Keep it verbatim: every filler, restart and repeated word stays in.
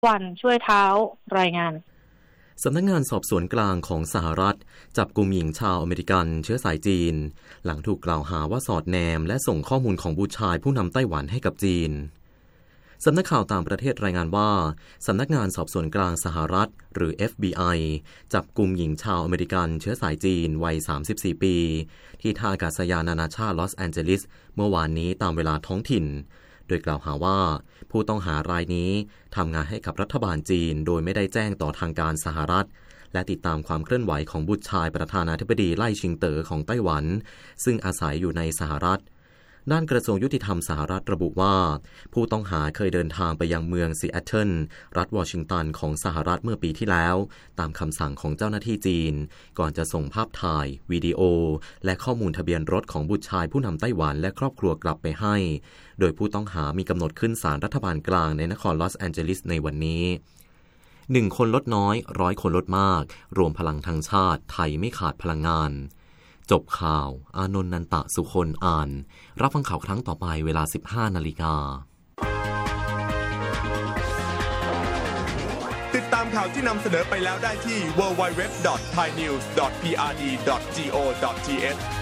วันช่วยเท้ารายงานสำนักงานสอบสวนกลางของสหรัฐจับกุมหญิงชาวอเมริกันเชื้อสายจีนหลังถูกกล่าวหาว่าสอดแนมและส่งข้อมูลของบุตรชายผู้นำไต้หวันให้กับจีนสำนักข่าวต่างประเทศรายงานว่าสำนักงานสอบสวนกลางสหรัฐหรือ เอฟ บี ไอ จับกุมหญิงชาวอเมริกันเชื้อสายจีนวัยสามสิบสี่ปีที่ท่าอากาศยานนานาชาติลอสแอนเจลิสเมื่อวานนี้ตามเวลาท้องถิ่นโดยกล่าวหาว่าผู้ต้องหารายนี้ทำงานให้กับรัฐบาลจีนโดยไม่ได้แจ้งต่อทางการสหรัฐและติดตามความเคลื่อนไหวของบุตรชายประธานาธิบดีไล่ชิงเต๋อของไต้หวันซึ่งอาศัยอยู่ในสหรัฐด้านกระทรวงยุติธรรมสหรัฐระบุว่าผู้ต้องหาเคยเดินทางไปยังเมืองซีแอตเทิลรัฐวอชิงตันของสหรัฐเมื่อปีที่แล้วตามคำสั่งของเจ้าหน้าที่จีนก่อนจะส่งภาพถ่ายวิดีโอและข้อมูลทะเบียนรถของบุตรชายผู้นำไต้หวันและครอบครัวกลับไปให้โดยผู้ต้องหามีกำหนดขึ้นศาลรัฐบาลกลางในนครลอสแอนเจลิสในวันนี้หนึ่งคนลดน้อยร้อยคนลดมากรวมพลังทางชาติไทยไม่ขาดพลังงานจบข่าวอานนท์นันตะสุคนอ่านรับฟังข่าวครั้งต่อไปเวลา สิบห้านาฬิกาติดตามข่าวที่นำเสนอไปแล้วได้ที่ ดับเบิลยู ดับเบิลยู ดับเบิลยู ดอท ไทยนิวส์ ดอท พี อาร์ ดี ดอท จี โอ ดอท ที เอช